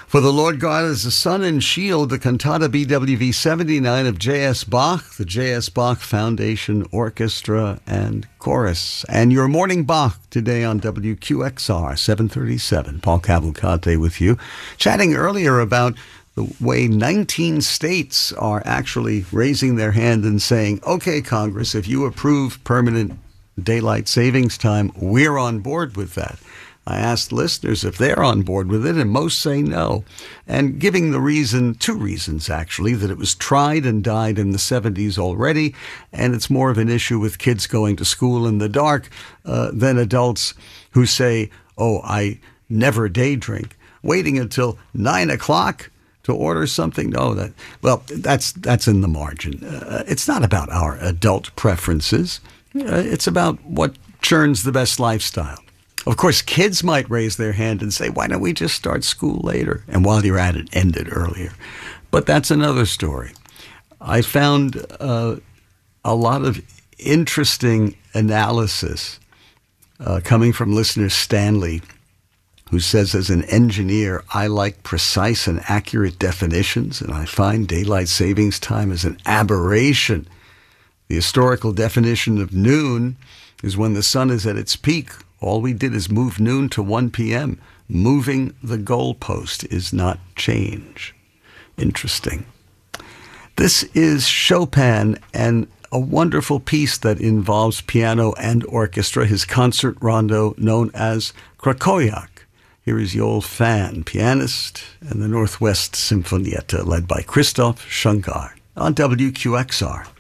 For the Lord God is the sun and shield, the cantata BWV 79 of J.S. Bach, the J.S. Bach Foundation Orchestra and Chorus. And your morning Bach today on WQXR 737. Paul Cavalcante with you. Chatting earlier about the way 19 states are actually raising their hand and saying, okay, Congress, if you approve permanent daylight savings time, we're on board with that. I asked listeners if they're on board with it, and most say no. And giving the reason, two reasons actually, that it was tried and died in the 70s already, and it's more of an issue with kids going to school in the dark than adults who say, oh, I never day drink. Waiting until 9 o'clock to order something? No, that's in the margin. It's not about our adult preferences. It's about what churns the best lifestyle. Of course, kids might raise their hand and say, why don't we just start school later? And while you're at it, end it earlier. But that's another story. I found a lot of interesting analysis coming from listener Stanley, who says, as an engineer, I like precise and accurate definitions, and I find daylight savings time is an aberration. The historical definition of noon is when the sun is at its peak. All we did is move noon to 1 p.m. Moving the goalpost is not change. Interesting. This is Chopin and a wonderful piece that involves piano and orchestra, his concert rondo known as Krakowiak. Here is Yoel Fan, pianist, and the Northwest Symphonietta led by Christoph Schungar on WQXR.